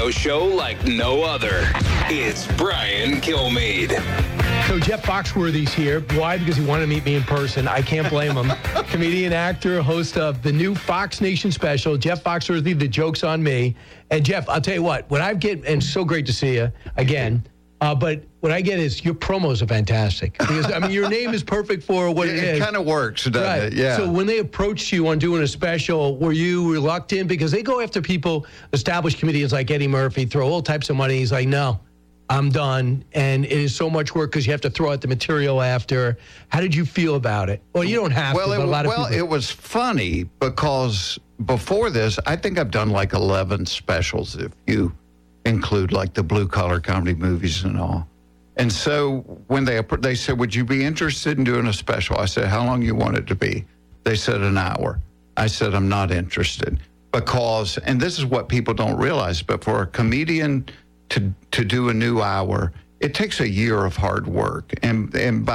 radio show like no other. It's Brian Kilmeade. So Jeff Foxworthy's here. Why? Because he wanted to meet me in person. I can't blame him. Comedian, actor, host of the new Fox Nation special, Jeff Foxworthy, The Joke's on Me. And Jeff, I'll tell you what, and it's so great to see you again. But what I get is your promos are fantastic. Because, I mean, your name is perfect for what it is. It kind of works, doesn't it? Yeah. So when they approached you on doing a special, were you reluctant? Because they go after people, established comedians like Eddie Murphy, throw all types of money. He's like, no, I'm done. And it is so much work because you have to throw out the material after. How did you feel about it? Well, you don't have to, but a lot of people. It was funny because before this, I think I've done like 11 specials if you include like the blue collar comedy movies and all. And so when they said, would you be interested in doing a special? I said, how long you want it to be? They said an hour. I said, I'm not interested because, and this is what people don't realize, but for a comedian to do a new hour, it takes a year of hard work. And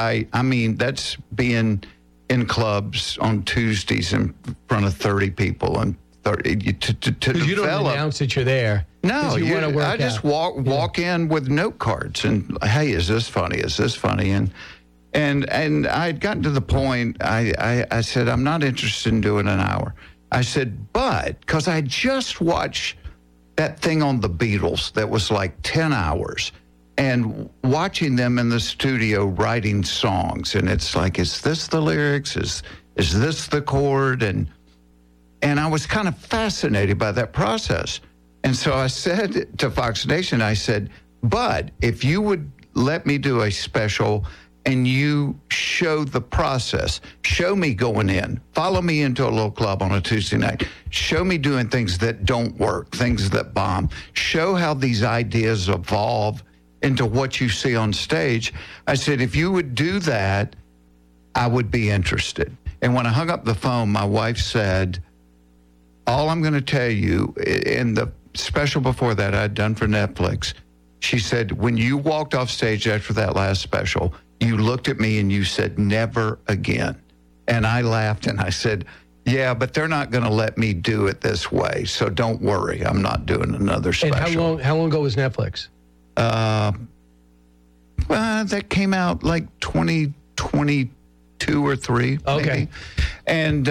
that's being in clubs on Tuesdays in front of 30 people and 30 to develop. You don't announce that you're there. No, I just walk in with note cards and, hey, is this funny? Is this funny? And I had gotten to the point, I said, I'm not interested in doing an hour. I said, but, because I just watched that thing on the Beatles that was like 10 hours and watching them in the studio writing songs. And it's like, is this the lyrics? Is this the chord? And I was kind of fascinated by that process. And so I said to Fox Nation, I said, but if you would let me do a special and you show the process, show me going in, follow me into a little club on a Tuesday night, show me doing things that don't work, things that bomb, show how these ideas evolve into what you see on stage. I said, if you would do that, I would be interested. And when I hung up the phone, my wife said, all I'm going to tell you, in the special before that I'd done for Netflix, she said, when you walked off stage after that last special, you looked at me and you said, never again. And I laughed and I said, yeah, but they're not going to let me do it this way. So don't worry. I'm not doing another special. And how long ago was Netflix? That came out like 2022 or 3. Okay. Maybe. And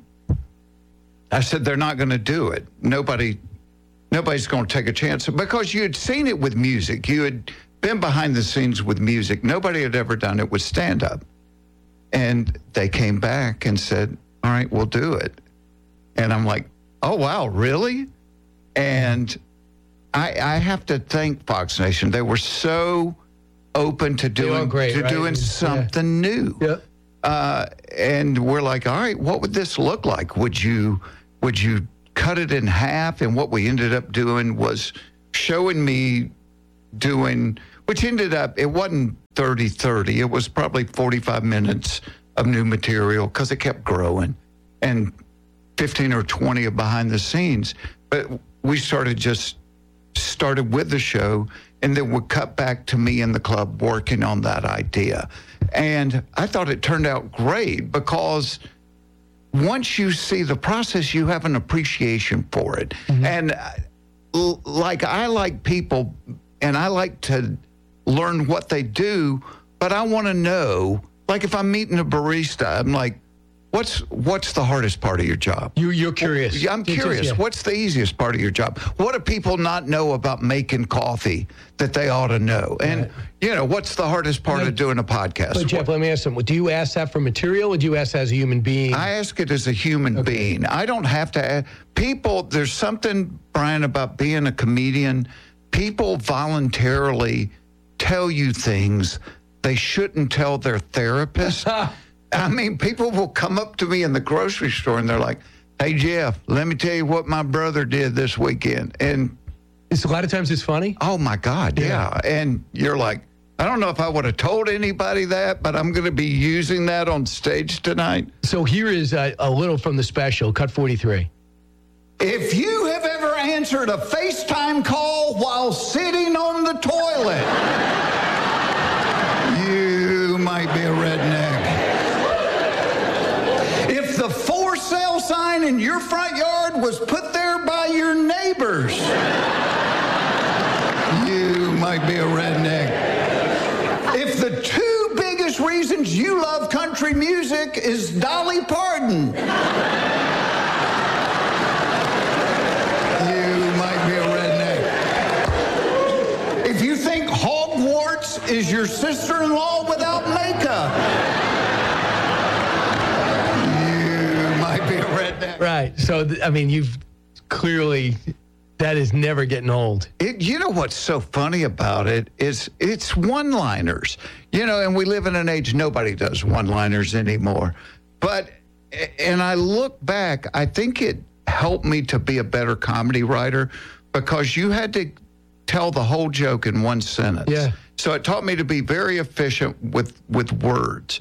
I said, they're not going to do it. Nobody's going to take a chance. Because you had seen it with music. You had been behind the scenes with music. Nobody had ever done it with stand-up. And they came back and said, all right, we'll do it. And I'm like, oh, wow, really? And I have to thank Fox Nation. They were so open to doing something new. Yeah. And we're like, all right, what would this look like? Would you cut it in half? And what we ended up doing was showing me doing, which ended up, it wasn't 30-30. It was probably 45 minutes of new material because it kept growing, and 15 or 20 of behind the scenes. But we started with the show, and then would cut back to me in the club working on that idea. And I thought it turned out great because once you see the process, you have an appreciation for it. Mm-hmm. And I like people, and I like to learn what they do, but I want to know, like if I'm meeting a barista, I'm like, what's the hardest part of your job? You're curious. I'm curious. Yeah. What's the easiest part of your job? What do people not know about making coffee that they ought to know? And, what's the hardest part of doing a podcast? But Jeff, let me ask something. Do you ask that for material, or do you ask that as a human being? I ask it as a human being. I don't have to ask. People, there's something, Brian, about being a comedian. People voluntarily tell you things they shouldn't tell their therapist. I mean, people will come up to me in the grocery store and they're like, hey, Jeff, let me tell you what my brother did this weekend. And a lot of times it's funny. Oh, my God, yeah. And you're like, I don't know if I would have told anybody that, but I'm going to be using that on stage tonight. So here is a little from the special, cut 43. If you have ever answered a FaceTime call while sitting on the toilet, you might be a redneck. If the for sale sign in your front yard was put there by your neighbors, might be a redneck. If the two biggest reasons you love country music is Dolly Parton, you might be a redneck. If you think Hogwarts is your sister-in-law without makeup, you might be a redneck. Right. So, I mean, you've clearly... That is never getting old. You know what's so funny about it is it's one-liners. You know, and we live in an age nobody does one-liners anymore. But, and I look back, I think it helped me to be a better comedy writer because you had to tell the whole joke in one sentence. Yeah. So it taught me to be very efficient with words.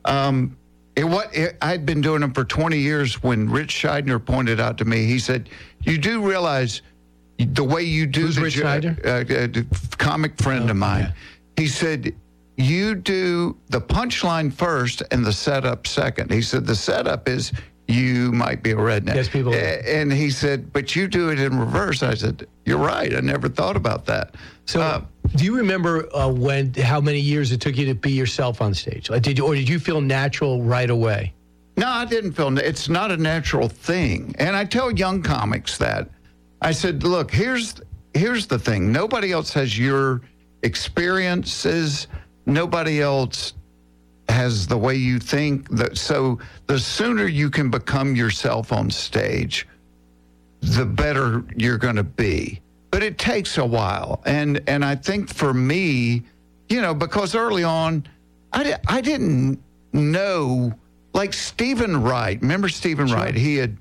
I'd been doing them for 20 years when Rich Scheidner pointed out to me, he said, you do realize the way you do Who's Rich Scheidner? Comic friend of mine. Yeah. He said, you do the punchline first and the setup second. He said, the setup is you might be a redneck. Yes, people. And he said, but you do it in reverse. I said, you're right. I never thought about that. So do you remember how many years it took you to be yourself on stage? Like, did you feel natural right away? No, I didn't feel it's not a natural thing. And I tell young comics that. I said, look, here's the thing. Nobody else has your experiences. Nobody else has the way you think. So the sooner you can become yourself on stage, the better you're going to be. But it takes a while. And I think for me, you know, because early on, I didn't know, like Stephen Wright. Remember Stephen Wright? He had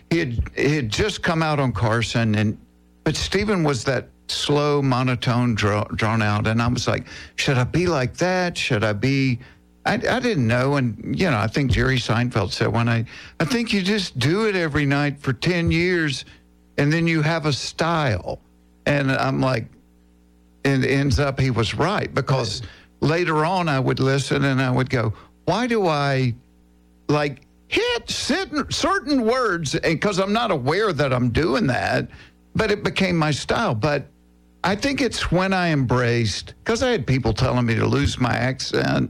just come out on Carson, but Stephen was that slow, monotone, drawn out, and I was like, should I be like that? Should I be? I didn't know, and you know, I think Jerry Seinfeld said I think you just do it every night for 10 years, and then you have a style. And I'm like, and it ends up he was right, because later on I would listen and I would go, why do I like hit certain words? Because I'm not aware that I'm doing that, but it became my style. But I think it's when I embraced, because I had people telling me to lose my accent,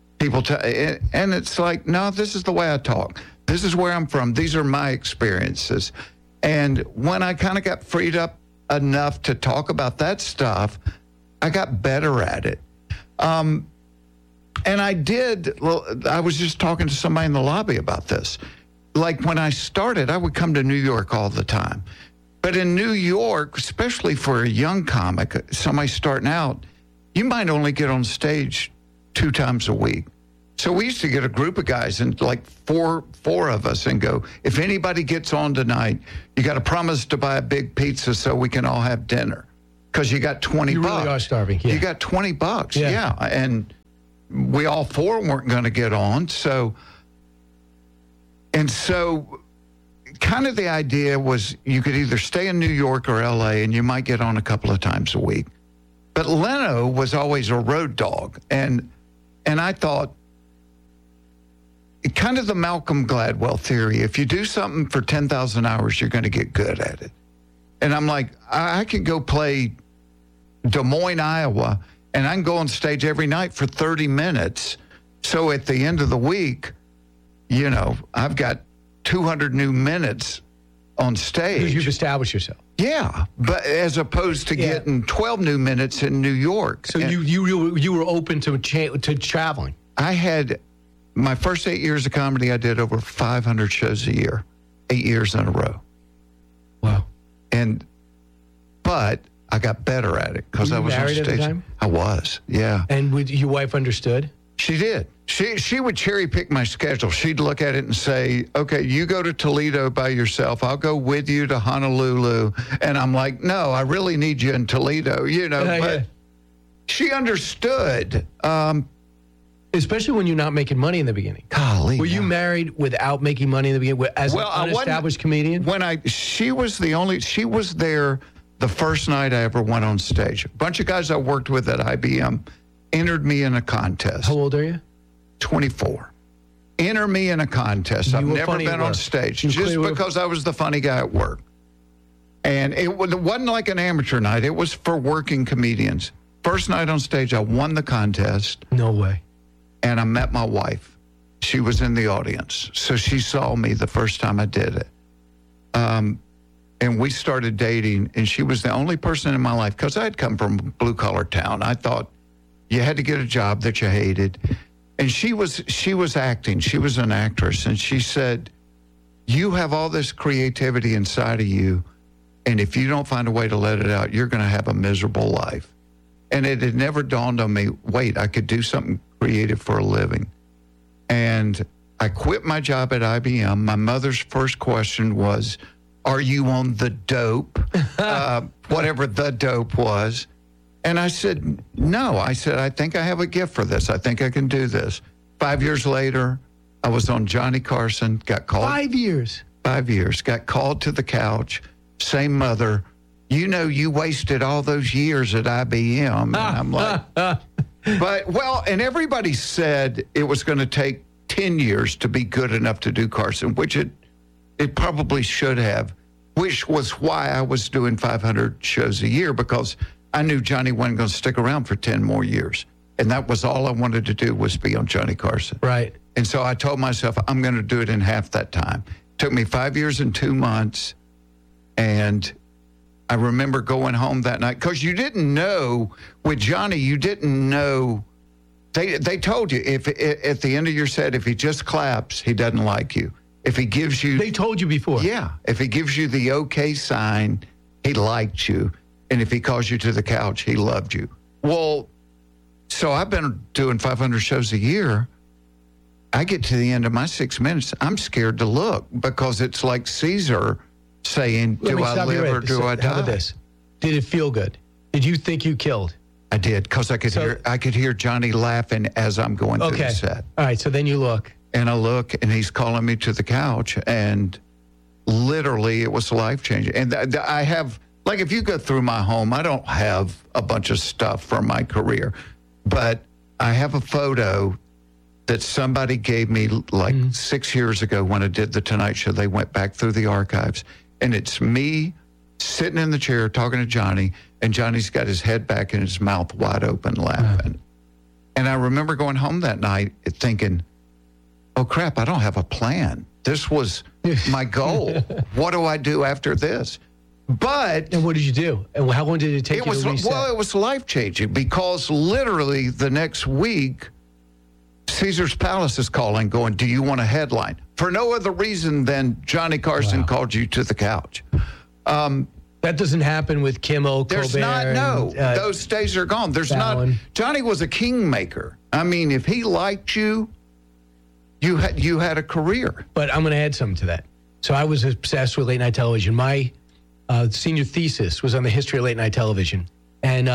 and it's like, no, this is the way I talk. This is where I'm from. These are my experiences. And when I kind of got freed up enough to talk about that stuff, I got better at it. And I was just talking to somebody in the lobby about this. Like when I started, I would come to New York all the time. But in New York, especially for a young comic, somebody starting out, you might only get on stage 2 times a week. So we used to get a group of guys, and like four of us, and go, if anybody gets on tonight, you got to promise to buy a big pizza so we can all have dinner. Because you got $20. You really are starving. Yeah. You got $20. Yeah. And we all 4 weren't going to get on. So kind of the idea was you could either stay in New York or LA, and you might get on a couple of times a week. But Leno was always a road dog. And I thought, kind of the Malcolm Gladwell theory, if you do something for 10,000 hours, you're going to get good at it. And I'm like, I can go play Des Moines, Iowa, and I can go on stage every night for 30 minutes. So at the end of the week, you know, I've got 200 new minutes on stage. Because you've established yourself. Yeah, but as opposed to getting 12 new minutes in New York. So you were open to traveling. I had, my first 8 years of comedy, I did over 500 shows a year, 8 years in a row. Wow. But I got better at it because I was married on stage. At the time? I was, yeah. And your wife understood? She did. She would cherry pick my schedule. She'd look at it and say, okay, you go to Toledo by yourself. I'll go with you to Honolulu. And I'm like, no, I really need you in Toledo, you know. But she understood. Especially when you're not making money in the beginning. Golly. Were you married without making money in the beginning as an unestablished comedian? She was there the first night I ever went on stage. A bunch of guys I worked with at IBM entered me in a contest. How old are you? 24. Enter me in a contest. I've never been on stage just because I was the funny guy at work. And it wasn't like an amateur night. It was for working comedians. first night on stage, I won the contest. No way. And I met my wife. She was in the audience. So she saw me the first time I did it. And we started dating, and she was the only person in my life, because I had come from a blue-collar town. I thought you had to get a job that you hated. And she was acting. She was an actress. And she said, you have all this creativity inside of you, and if you don't find a way to let it out, you're going to have a miserable life. And it had never dawned on me, wait, I could do something creative for a living. And I quit my job at IBM. My mother's first question was, are you on the dope? Whatever the dope was. And I said, no. I said, I think I have a gift for this. I think I can do this. 5 years later, I was on Johnny Carson, got called. 5 years? 5 years. Got called to the couch. Same mother. You know, you wasted all those years at IBM. And I'm like, and everybody said it was going to take 10 years to be good enough to do Carson, which it probably should have, which was why I was doing 500 shows a year, because I knew Johnny wasn't going to stick around for 10 more years. And that was all I wanted to do, was be on Johnny Carson. Right. And so I told myself, I'm going to do it in half that time. It took me 5 years and 2 months. And I remember going home that night, because you didn't know, with Johnny, you didn't know. They told you, if at the end of your set, if he just claps, he doesn't like you. If he gives you... They told you before. Yeah. If he gives you the okay sign, he liked you. And if he calls you to the couch, he loved you. Well, so I've been doing 500 shows a year. I get to the end of my 6 minutes, I'm scared to look, because it's like Caesar saying, do I live or do I die? How about this? Did it feel good? Did you think you killed? I did, because I could hear Johnny laughing as I'm going through the set. All right, so then you look. And I look, and he's calling me to the couch, and literally it was life-changing. And I have, like, if you go through my home, I don't have a bunch of stuff from my career, but I have a photo that somebody gave me like 6 years ago when I did The Tonight Show. They went back through the archives, and it's me sitting in the chair talking to Johnny, and Johnny's got his head back and his mouth wide open laughing. And I remember going home that night thinking, oh, crap, I don't have a plan. This was my goal. What do I do after this? But... And what did you do? And how long did it take you to reset? Well, it was life-changing, because literally the next week, Caesar's Palace is calling, going, do you want a headline? For no other reason than Johnny Carson called you to the couch. That doesn't happen with Kimmel, There's Colbert. Not, no. Those days are gone. There's Fallon. not. Johnny was a kingmaker. I mean, if he liked you, you had a career. But I'm going to add something to that. So I was obsessed with late night television. My senior thesis was on the history of late night television. And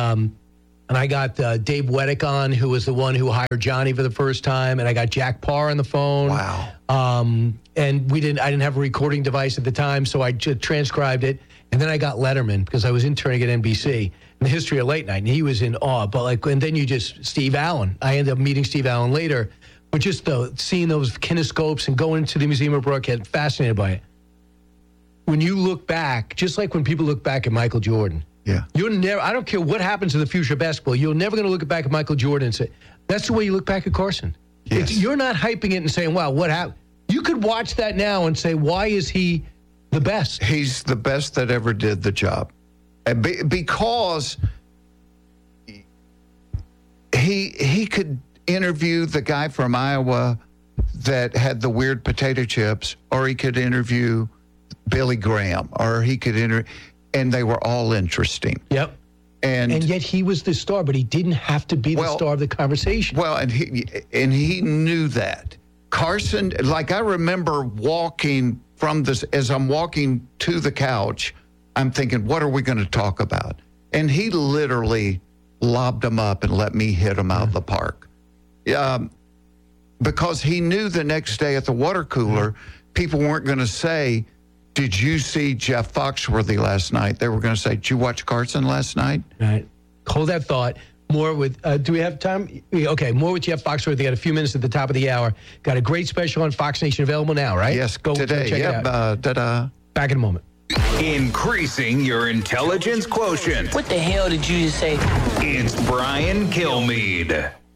I got Dave Weddick on, who was the one who hired Johnny for the first time. And I got Jack Parr on the phone. Wow. And I didn't have a recording device at the time, so I just transcribed it. And then I got Letterman, because I was interning at NBC in the history of late night, and he was in awe. But and then Steve Allen. I ended up meeting Steve Allen later. But just seeing those kinescopes and going to the Museum of Broadcast, fascinated by it. When you look back, just like when people look back at Michael Jordan, you're never, I don't care what happens in the future of basketball, you're never going to look back at Michael Jordan and say, that's the way you look back at Carson. Yes. You're not hyping it and saying, wow, what happened? You could watch that now and say, why is he the best? He's the best that ever did the job. Because he could interview the guy from Iowa that had the weird potato chips, or he could interview Billy Graham, or he could and they were all interesting. Yep. And yet he was the star, but he didn't have to be the star of the conversation. Well, and he knew that. Carson, like, I remember walking from this, as I'm walking to the couch, I'm thinking, what are we going to talk about? And he literally lobbed them up and let me hit them out of the park. Because he knew the next day at the water cooler, people weren't going to say, did you see Jeff Foxworthy last night? They were going to say, did you watch Carson last night? Right. Hold that thought. More with, do we have time? Okay, more with Jeff Foxworthy. Got a few minutes at the top of the hour. Got a great special on Fox Nation available now, right? Yes, go today. check it out. Ta-da. Back in a moment. Increasing your intelligence quotient. What the hell did you just say? It's Brian Kilmeade.